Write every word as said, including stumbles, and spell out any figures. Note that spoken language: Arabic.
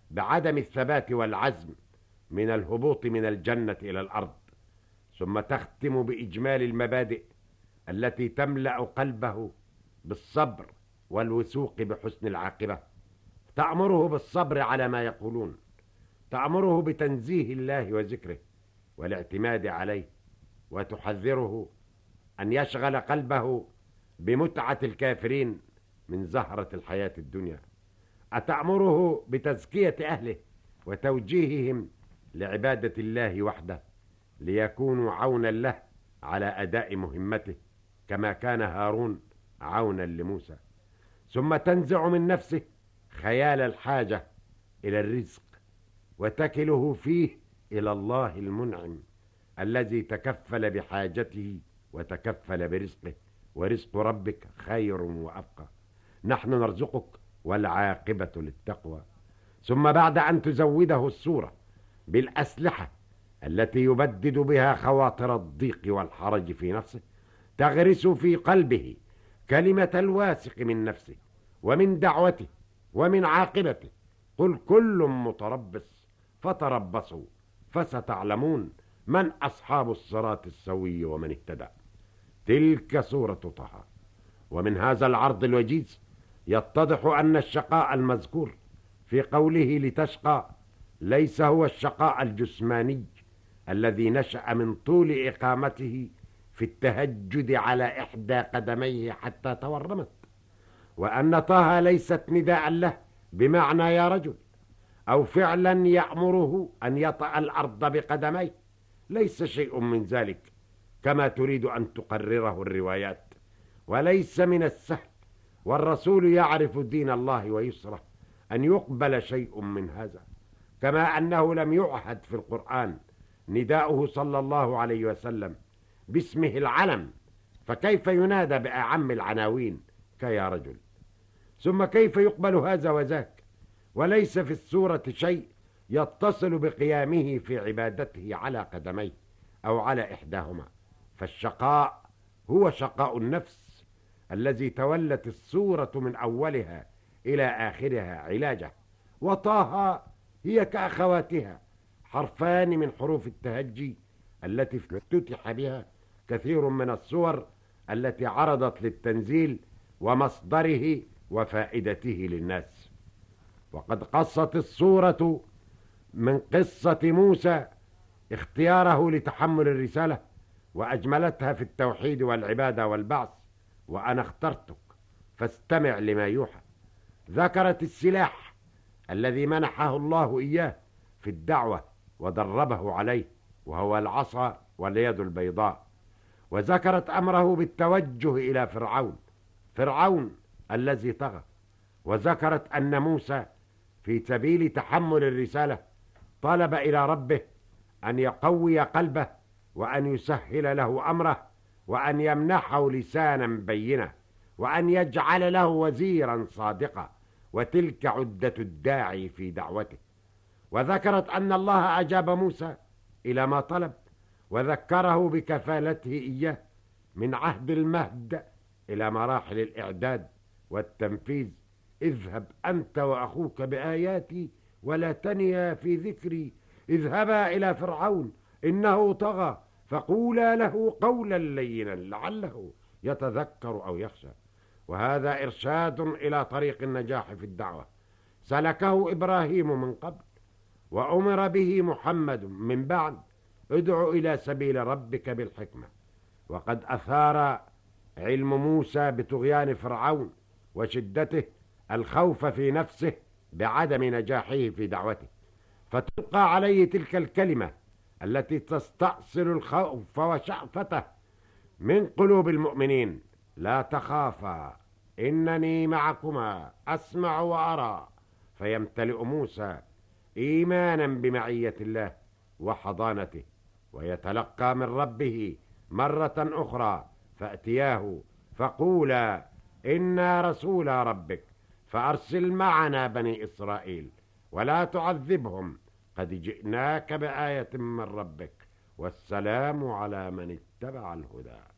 بعدم الثبات والعزم من الهبوط من الجنة إلى الأرض، ثم تختم بإجمال المبادئ التي تملأ قلبه بالصبر والوثوق بحسن العاقبة. تأمره بالصبر على ما يقولون، تأمره بتنزيه الله وذكره والاعتماد عليه، وتحذره أن يشغل قلبه بمتعة الكافرين من زهرة الحياة الدنيا. أتأمره بتزكية أهله وتوجيههم لعبادة الله وحده ليكونوا عونا له على أداء مهمته، كما كان هارون عونا لموسى. ثم تنزع من نفسه خيال الحاجة إلى الرزق وتكله فيه إلى الله المنعم الذي تكفل بحاجته وتكفل برزقه، ورزق ربك خير وأبقى. نحن نرزقك والعاقبة للتقوى. ثم بعد أن تزوده الصورة بالأسلحة التي يبدد بها خواطر الضيق والحرج في نفسه، تغرس في قلبه كلمة الواثق من نفسه ومن دعوته ومن عاقبته: قل كل متربص فتربصوا فستعلمون من أصحاب الصراط السوي ومن اهتدى. تلك سورة طه. ومن هذا العرض الوجيز يتضح أن الشقاء المذكور في قوله لتشقى ليس هو الشقاء الجسماني الذي نشأ من طول إقامته في التهجد على إحدى قدميه حتى تورمت، وأن طه ليست نداء له بمعنى يا رجل، أو فعلا يأمره أن يطأ الأرض بقدميه. ليس شيء من ذلك كما تريد أن تقرره الروايات، وليس من السهل، والرسول يعرف دين الله ويسره، أن يقبل شيء من هذا، كما أنه لم يعهد في القرآن نداؤه صلى الله عليه وسلم باسمه العلم، فكيف ينادى بأعم العناوين كيا رجل؟ ثم كيف يقبل هذا وذاك وليس في السورة شيء يتصل بقيامه في عبادته على قدميه أو على إحداهما؟ فالشقاء هو شقاء النفس الذي تولت السورة من أولها إلى آخرها علاجه. وطه هي كأخواتها حرفان من حروف التهجي التي افتتح بها كثير من الصور التي عرضت للتنزيل ومصدره وفائدته للناس. وقد قصت السورة من قصة موسى اختياره لتحمل الرسالة، وأجملتها في التوحيد والعبادة والبعث: وأنا اخترتك فاستمع لما يوحى. ذكرت السلاح الذي منحه الله إياه في الدعوة ودربه عليه، وهو العصا واليد البيضاء. وذكرت أمره بالتوجه إلى فرعون فرعون الذي طغى. وذكرت أن موسى في سبيل تحمل الرسالة طلب إلى ربه أن يقوي قلبه وأن يسهل له أمره وأن يمنحه لسانا بينا وأن يجعل له وزيرا صادقا، وتلك عدة الداعي في دعوته. وذكرت أن الله أجاب موسى إلى ما طلب، وذكره بكفالته إياه من عهد المهد إلى مراحل الإعداد والتنفيذ: اذهب أنت وأخوك بآياتي ولا تنيا في ذكري، اذهبا إلى فرعون إنه طغى فقولا له قولا لينا لعله يتذكر أو يخشى. وهذا إرشاد إلى طريق النجاح في الدعوة سلكه إبراهيم من قبل، وأمر به محمد من بعد: ادع إلى سبيل ربك بالحكمة. وقد أثار علم موسى بطغيان فرعون وشدته الخوف في نفسه بعدم نجاحه في دعوته، فتلقى عليه تلك الكلمة التي تستأصل الخوف وشأفته من قلوب المؤمنين: لا تخافا إنني معكما أسمع وأرى. فيمتلئ موسى إيمانا بمعية الله وحضانته، ويتلقى من ربه مرة أخرى: فأتياه فقولا إنا رسول ربك فأرسل معنا بني إسرائيل ولا تعذبهم قد جئناك بآية من ربك والسلام على من اتبع الهدى.